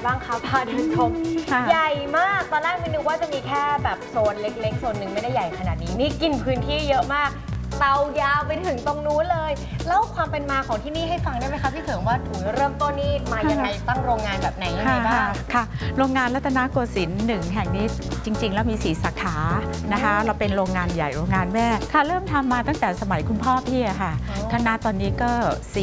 บ้างคะพาเดินชมใหญ่มากตอนแรกมินนึกว่าจะมีแค่แบบโซนเล็กๆโซนหนึ่งไม่ได้ใหญ่ขนาดนี้นี่กินพื้นที่เยอะมากเตายาวไปถึงตรงนู้นเลยแล้วความเป็นมาของที่นี่ให้ฟังได้ไหมคะพี่เถิงว่าเริ่มต้นนี่มายังไงตั้งโรงงานแบบไหนยังไงบ้างค่ะโรงงานรัตนโกสินทร์1แห่งนี้จริงๆแล้วมี4 สาขานะคะเราเป็นโรงงานใหญ่โรงงานแม่ค่ะเริ่มทำมาตั้งแต่สมัยคุณพ่อพี่อะค่ะคณะตอนนี้ก็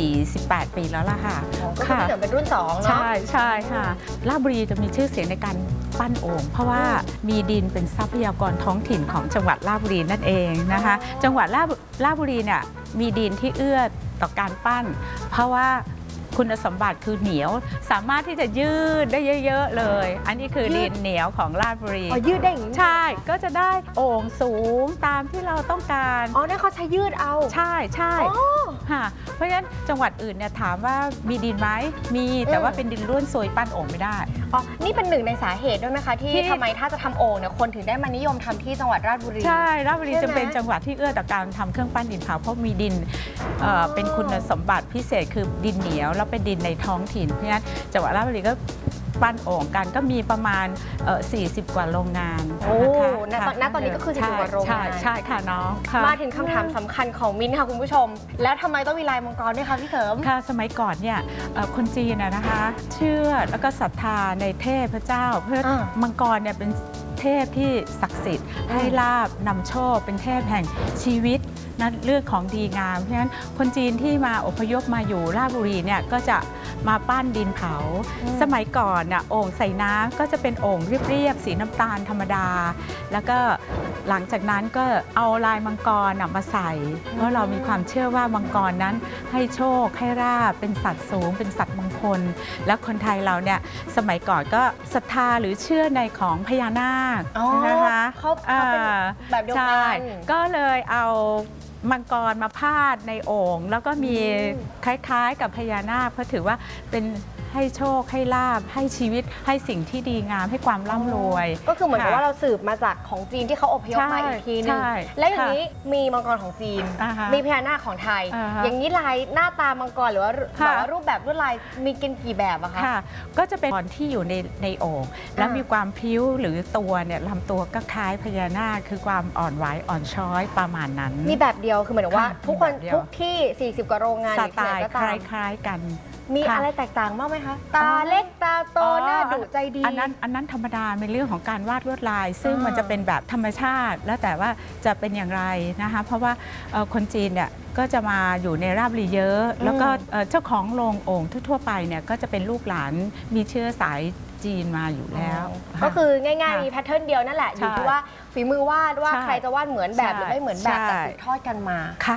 48 ปีแล้วล่ะค่ะก็คือพี่เถิงเป็นรุ่น2เนาะใช่ค่ะราชบุรีจะมีชื่อเสียงในการปั้นโอ่งเพราะว่ามีดินเป็นทรัพยากรท้องถิ่นของจังหวัดราชบุรีนั่นเองนะคะจังหวัดราชบุรีเนี่ยมีดินที่เอื้อต่อการปั้นเพราะว่าคุณสมบัติคือเหนียวสามารถที่จะยืดได้เยอะๆเลยอันนี้คือดินเหนียวของราชบุรียืดได้อย่างนี้ใช่ก็จะได้โอ่งสูงตามที่เราต้องการนั่นเขาใช้ยืดเอาใช่ค่ะเพราะฉะนั้นจังหวัดอื่นเนี่ยถามว่ามีดินไหมมีแต่ว่าเป็นดินร่วนซวยปั้นโอ่งไม่ได้นี่เป็นหนึ่งในสาเหตุด้วยไหมคะที่ทำไมถ้าจะทำโอ่งเนี่ยคนถึงได้มานิยมทำที่จังหวัดราชบุรีใช่ราชบุรีจะเป็นจังหวัดที่เอื้อต่อการทำเครื่องปั้นดินเผาเพราะมีดินเป็นคุณสมบัติพิเศษคือดินเหนียวแล้วเป็นดินในท้องถิ่นเพราะฉะนั้นจังหวัดราชบุรีก็ปั้นโอ่งกันก็มีประมาณ40 กว่าโรงงานณตอนนี้ก็คือ40 กว่าโรงงานใช่ค่ะน้องมาถึงคำถามสำคัญของมิ้นค่ะคุณผู้ชมแล้วทำไมต้องมีลายมังกรด้วยคะพี่เสริมค่ะสมัยก่อนเนี่ยคนจีนนะคะเชื่อแล้วก็ศรัทธาในเทพเจ้าเพื่อมังกรเนี่ยเป็นเทพที่ศักดิ์สิทธิ์ให้ลาภนำโชคเป็นเทพแห่งชีวิตนั่นเรื่องของดีงามเพราะฉะนั้นคนจีนที่มาอพยพมาอยู่ราชบุรีเนี่ยก็จะมาปั้นดินเผาสมัยก่อนน่ะโอ่งใส่น้ำก็จะเป็นโอ่งเรียบๆสีน้ำตาลธรรมดาแล้วก็หลังจากนั้นก็เอาลายมังกรมาใส่เพราะเรามีความเชื่อว่ามังกรนั้นให้โชคให้ราบเป็นสัตว์สูงเป็นสัตว์มงคลแล้วคนไทยเราเนี่ยสมัยก่อนก็ศรัทธาหรือเชื่อในของพญานาคนะคะเขาเป็นแบบเดียวกันก็เลยเอามังกรมาพาดในโอ่งแล้วก็มีคล้ายๆกับพญานาคเพราะถือว่าเป็นให้โชคให้ลาภให้ชีวิตให้สิ่งที่ดีงามให้ความร่ำรวยก็คือเหมือนกับว่าเราสืบมาจากของจีนที่เขาอพยพมาอีกทีนึงและอย่างนี้มีมังกรของจีนมีพญานาคของไทยอย่างนี้ลายหน้าตามังกรหรือว่ารูปแบบลวดลายมีกันกี่แบบอะคะก็จะเป็นที่อยู่ในโอ่งแล้วมีความพริ้วหรือตัวเนี่ยลำตัวก็คล้ายพญานาคคือความอ่อนไหวอ่อนช้อยประมาณนั้นมีแบบเดียวคือเหมือนว่าทุกคนทุกที่40 กว่าโรงงานสไตล์คล้ายๆกันมีอะไรแตกต่างบ้างไหมคะตาเล็กตาโตหน้าดุใจดีอันนั้นธรรมดาเป็นเรื่องของการวาดลวดลายซึ่งมันจะเป็นแบบธรรมชาติแล้วแต่ว่าจะเป็นอย่างไรนะคะเพราะว่าคนจีนเนี่ยก็จะมาอยู่ในราชบุรีเยอะแล้วก็เจ้าของโรงโอ่งทั่วไปเนี่ยก็จะเป็นลูกหลานมีเชื้อสายจีนมาอยู่แล้วก็คือง่ายๆมีแพทเทิร์นเดียวนั่นแหละอยู่ที่ว่าฝีมือวาดว่าใครจะวาดเหมือนแบบหรือไม่เหมือนแบบแต่สืบทอดกันมาค่ะ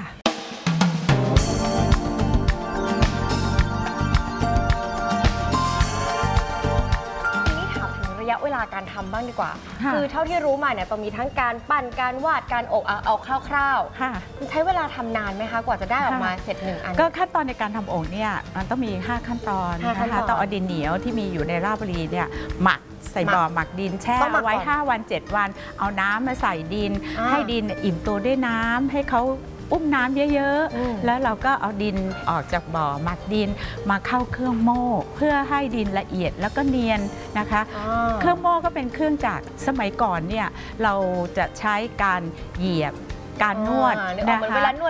ระยะเวลาการทำบ้างดีกว่าคือเท่าที่รู้มาเนี่ยต้องมีทั้งการปั้นการวาดการอบเอาคร่าวๆใช้เวลาทำนานไหมคะกว่าจะได้ออกมาเสร็จ1 อันก็ขั้นตอนในการทำโอ่งเนี่ยมันต้องมี5 ขั้นตอนนะคะต้องเอาดินเหนียวที่มีอยู่ในราชบุรีเนี่ยหมักใส่บ่อหมักดินแช่ไว้5 วัน 7 วันเอาน้ำมาใส่ดินให้ดินอิ่มตัวด้วยน้ำให้เขาอุ้มน้ำเยอะๆแล้วเราก็เอาดินออกจากบ่อหมักดินมาเข้าเครื่องโม่เพื่อให้ดินละเอียดแล้วก็เนียนนะคะเครื่องโม่ก็เป็นเครื่องจักรสมัยก่อนเนี่ยเราจะใช้การเหยียบการนวดนะคะเวลาน